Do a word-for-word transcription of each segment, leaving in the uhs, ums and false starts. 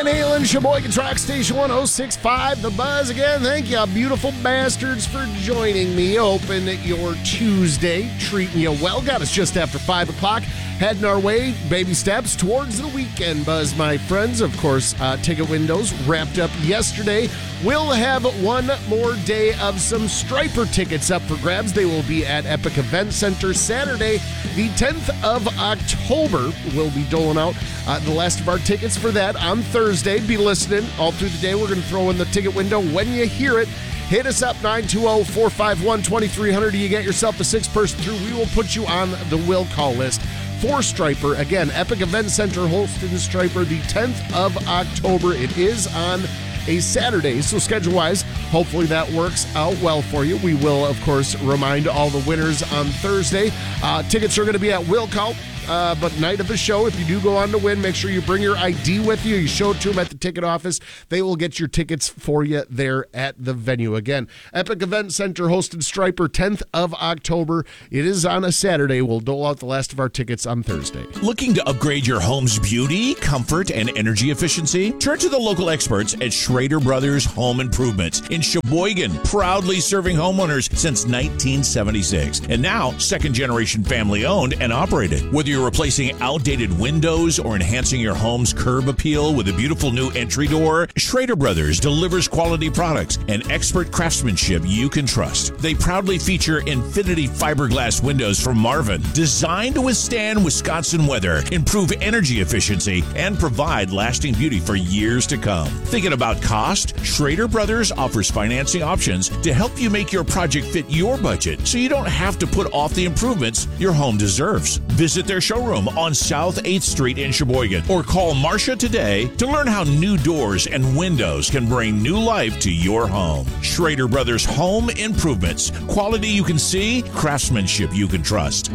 Van Halen, Sheboygan Track Station one oh six point five, The Buzz. Again, thank you, beautiful bastards, for joining me. Open your Tuesday, treating you well. Got us just after five o'clock. Heading our way, baby steps towards the weekend, Buzz, my friends. Of course, uh, ticket windows wrapped up yesterday. We'll have one more day of some Striper tickets up for grabs. They will be at Epic Event Center Saturday, the tenth of October. We'll be doling out uh, the last of our tickets for that on Thursday. Be listening all through the day. We're going to throw in the ticket window when you hear it. Hit us up, nine two zero, four five one, two three zero zero. You get yourself a six-person through. We will put you on the will call list for Striper. Again, Epic Event Center hosting Striper the tenth of October. It is on a Saturday, so schedule-wise, hopefully that works out well for you. We will, of course, remind all the winners on Thursday. Uh, tickets are going to be at will call. Uh, but night of the show, if you do go on to win, make sure you bring your I D with you. You show it to them at the ticket office. They will get your tickets for you there at the venue. Again, Epic Event Center hosted Striper, tenth of October. It is on a Saturday. We'll dole out the last of our tickets on Thursday. Looking to upgrade your home's beauty, comfort, and energy efficiency? Turn to the local experts at Schrader Brothers Home Improvements in Sheboygan, proudly serving homeowners since nineteen seventy-six. And now, second-generation family-owned and operated. Whether you're replacing outdated windows or enhancing your home's curb appeal with a beautiful new entry door, Schrader Brothers delivers quality products and expert craftsmanship you can trust. They proudly feature Infinity fiberglass windows from Marvin, designed to withstand Wisconsin weather, improve energy efficiency, and provide lasting beauty for years to come. Thinking about cost? Schrader Brothers offers financing options to help you make your project fit your budget so you don't have to put off the improvements your home deserves. Visit their showroom on South eighth Street in Sheboygan or call Marcia today to learn how new doors and windows can bring new life to your home. Schrader Brothers Home Improvements. Quality you can see, craftsmanship you can trust.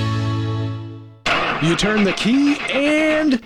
You turn the key and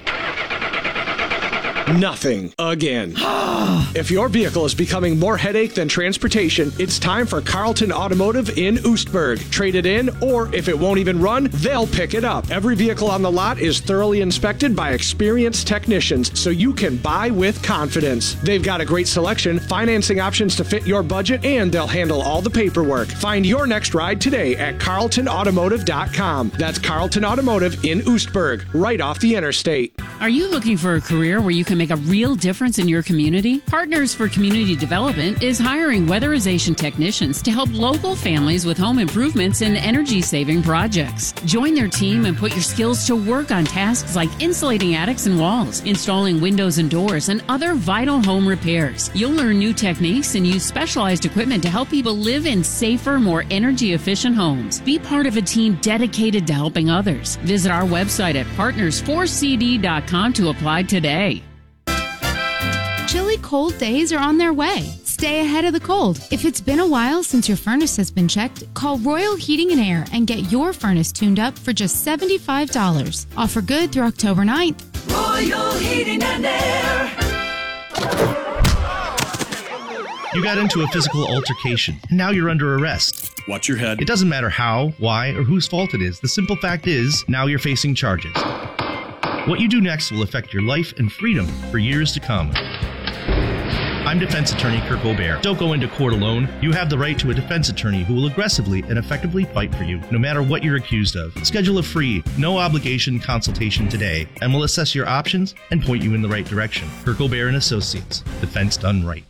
nothing again. If your vehicle is becoming more headache than transportation, it's time for Carlton Automotive in Oostburg. Trade it in, or if it won't even run, they'll pick it up. Every vehicle on the lot is thoroughly inspected by experienced technicians, so you can buy with confidence. They've got a great selection, financing options to fit your budget, and they'll handle all the paperwork. Find your next ride today at carlton automotive dot com. That's Carlton Automotive in Oostburg, right off the interstate. Are you looking for a career where you can make a real difference in your community? Partners for Community Development is hiring weatherization technicians to help local families with home improvements and energy-saving projects. Join their team and put your skills to work on tasks like insulating attics and walls, installing windows and doors, and other vital home repairs. You'll learn new techniques and use specialized equipment to help people live in safer, more energy-efficient homes. Be part of a team dedicated to helping others. Visit our website at partners four c d dot com to apply today. Chilly cold days are on their way. Stay ahead of the cold. If it's been a while since your furnace has been checked, call Royal Heating and Air and get your furnace tuned up for just seventy-five dollars. Offer good through October ninth. Royal Heating and Air. You got into a physical altercation, and now you're under arrest. Watch your head. It doesn't matter how, why, or whose fault it is. The simple fact is, now you're facing charges. What you do next will affect your life and freedom for years to come. I'm defense attorney Kirk O'Bear. Don't go into court alone. You have the right to a defense attorney who will aggressively and effectively fight for you, no matter what you're accused of. Schedule a free, no-obligation consultation today, and we'll assess your options and point you in the right direction. Kirk O'Bear and Associates. Defense done right.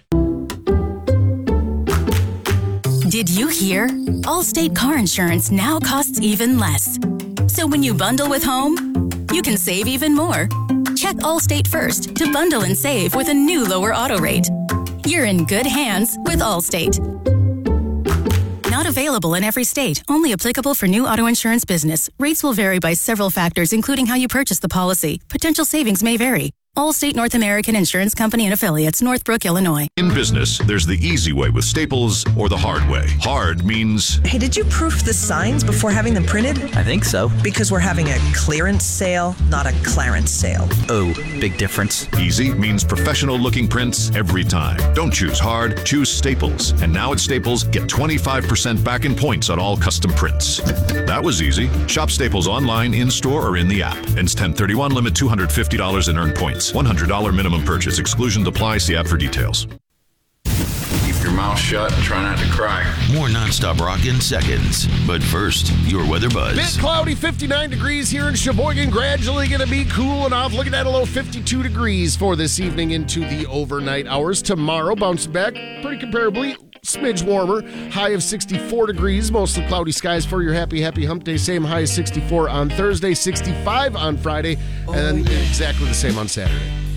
Did you hear? Allstate car insurance now costs even less. So when you bundle with home, you can save even more. Check Allstate first to bundle and save with a new lower auto rate. You're in good hands with Allstate. Not available in every state. Only applicable for new auto insurance business. Rates will vary by several factors, including how you purchase the policy. Potential savings may vary. Allstate North American Insurance Company and Affiliates, Northbrook, Illinois. In business, there's the easy way with Staples or the hard way. Hard means... Hey, did you proof the signs before having them printed? I think so. Because we're having a clearance sale, not a Clarence sale. Oh, big difference. Easy means professional-looking prints every time. Don't choose hard, choose Staples. And now at Staples, get twenty-five percent back in points on all custom prints. That was easy. Shop Staples online, in-store, or in the app. Ends ten thirty-one, limit two hundred fifty dollars in earned points. Prints. one hundred dollars minimum purchase. Exclusions apply. See app for details. Keep your mouth shut and try not to cry. More nonstop rock in seconds. But first, your weather buzz. Bit cloudy, fifty-nine degrees here in Sheboygan. Gradually going to be cooling off. Looking at a low fifty-two degrees for this evening into the overnight hours. Tomorrow, bouncing back pretty comparably. Smidge warmer, high of sixty-four degrees, mostly cloudy skies for your happy, happy hump day. Same high as sixty-four on Thursday, sixty-five on Friday, and then exactly the same on Saturday.